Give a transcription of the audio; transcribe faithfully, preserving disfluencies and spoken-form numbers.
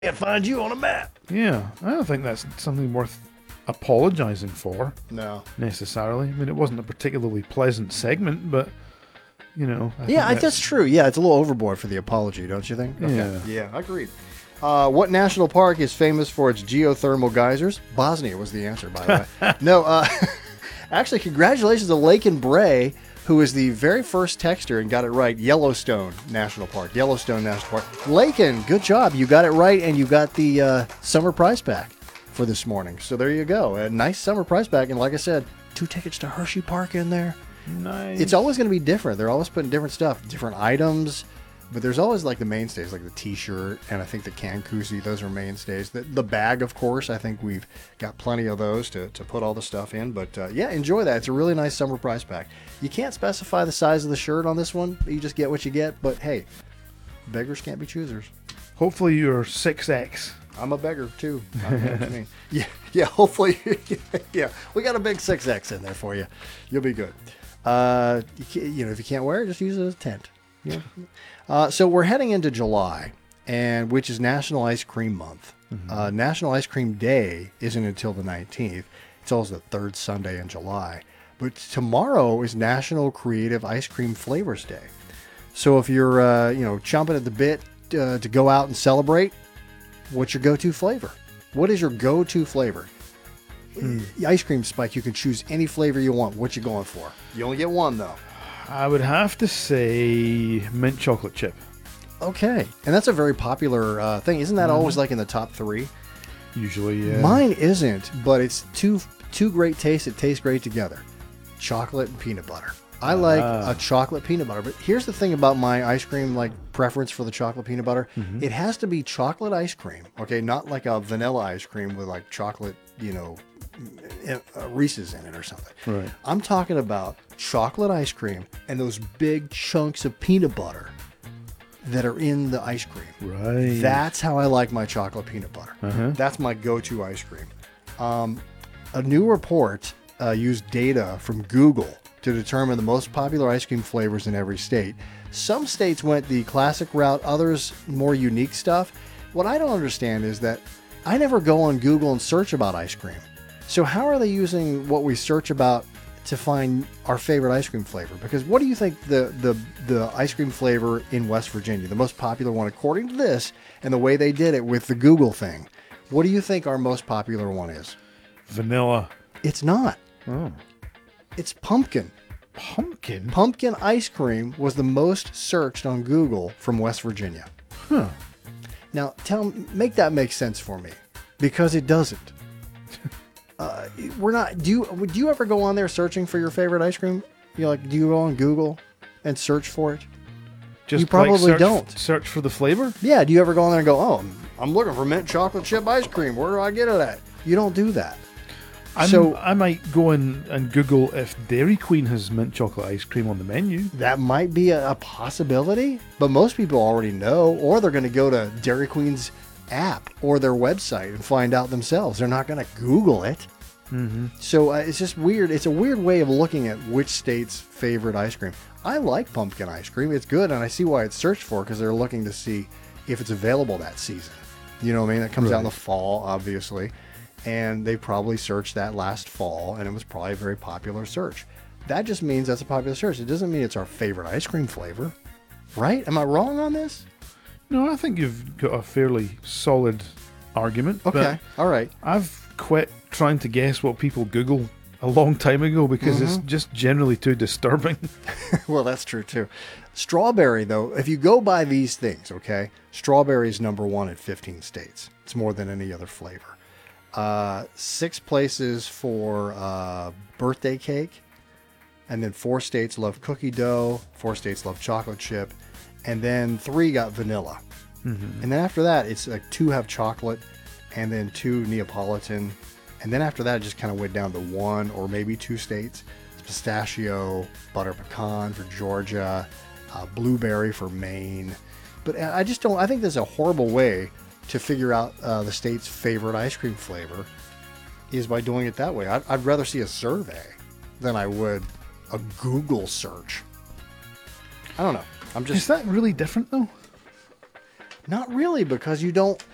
Can't find you on a map. Yeah, I don't think that's something worth apologising for. No. Necessarily. I mean, it wasn't a particularly pleasant segment, but, you know. I Yeah, I, think that's true. Yeah, it's a little overboard for the apology, don't you think? Yeah. Yeah, I agreed. Uh, what national park is famous for its geothermal geysers? Bosnia was the answer, by the way. No, uh, actually, congratulations to Lakin Bray, who was the very first texter and got it right. Yellowstone National Park. Yellowstone National Park. Lakin, good job. You got it right, and you got the uh, summer prize pack for this morning. So there you go. A nice summer prize pack. And like I said, two tickets to Hershey Park in there. Nice. It's always going to be different. They're always putting different stuff, different items. But there's always like the mainstays, like the T-shirt, and I think the can koozie. Those are mainstays. The, the bag, of course, I think we've got plenty of those to, to put all the stuff in. But uh, yeah, enjoy that. It's a really nice summer prize pack. You can't specify the size of the shirt on this one. You just get what you get. But hey, beggars can't be choosers. Hopefully you're six X. I'm a beggar too. I know what you mean. Yeah, yeah. Hopefully, yeah. We got a big six X in there for you. You'll be good. Uh, you, can't, you know, if you can't wear it, just use it as a tent. Yeah. Uh, so we're heading into July, and which is National Ice Cream Month. Mm-hmm. Uh, National Ice Cream Day isn't until the nineteenth. It's always the third Sunday in July. But tomorrow is National Creative Ice Cream Flavors Day. So if you're, uh, you know, chomping at the bit uh, to go out and celebrate, what's your go-to flavor? What is your go-to flavor? Mm. Ice cream, Spike, you can choose any flavor you want. What you going for? You only get one, though. I would have to say mint chocolate chip. Okay. And that's a very popular uh, thing. Isn't that mm-hmm. always like in the top three? Usually, yeah. Mine isn't, but it's two two great tastes that taste great together. Chocolate and peanut butter. I like ah. a chocolate peanut butter. But here's the thing about my ice cream like preference for the chocolate peanut butter. Mm-hmm. It has to be chocolate ice cream. Okay, not like a vanilla ice cream with like chocolate, you know, uh, Reese's in it or something. Right. I'm talking about chocolate ice cream and those big chunks of peanut butter that are in the ice cream. Right. That's how I like my chocolate peanut butter. Uh-huh. That's my go-to ice cream. Um, a new report uh, used data from Google to determine the most popular ice cream flavors in every state. Some states went the classic route, others more unique stuff. What I don't understand is that I never go on Google and search about ice cream. So how are they using what we search about to find our favorite ice cream flavor? Because what do you think the, the, the ice cream flavor in West Virginia, the most popular one, according to this, and the way they did it with the Google thing, what do you think our most popular one is? Vanilla. It's not. Oh. It's pumpkin. Pumpkin? Pumpkin ice cream was the most searched on Google from West Virginia. Huh. Now, tell make that make sense for me, because it doesn't. uh, we're not. Do you? Would you ever go on there searching for your favorite ice cream? You like? Do you go on Google and search for it? Just you probably like search, don't. Search for the flavor? Yeah. Do you ever go on there and go, "Oh, I'm looking for mint chocolate chip ice cream. Where do I get it at?" You don't do that. I'm, so I might go in and Google if Dairy Queen has mint chocolate ice cream on the menu. That might be a, a possibility, but most people already know, or they're going to go to Dairy Queen's app or their website and find out themselves. They're not going to Google it. Mm-hmm. So uh, it's just weird. It's a weird way of looking at which state's favorite ice cream. I like pumpkin ice cream. It's good, and I see why it's searched for, because they're looking to see if it's available that season. You know what I mean? That comes right. out in the fall, obviously. And they probably searched that last fall, and it was probably a very popular search. That just means that's a popular search. It doesn't mean it's our favorite ice cream flavor, right? Am I wrong on this? No, I think you've got a fairly solid argument. Okay, all right. I've quit trying to guess what people Google a long time ago because mm-hmm. it's just generally too disturbing. Well, that's true too. Strawberry, though, if you go by these things, okay, strawberry is number one in fifteen states. It's more than any other flavor. Uh, six places for uh, birthday cake, and then four states love cookie dough, four states love chocolate chip, and then three got vanilla. Mm-hmm. And then after that, it's like two have chocolate, and then two Neapolitan, and then after that, it just kind of went down to one or maybe two states. It's pistachio, butter pecan for Georgia, uh, blueberry for Maine. But I just don't, I think there's a horrible way to figure out uh, the state's favorite ice cream flavor is by doing it that way. I'd, I'd rather see a survey than I would a Google search. I don't know. I'm just. Is that really different though? Not really, because you don't.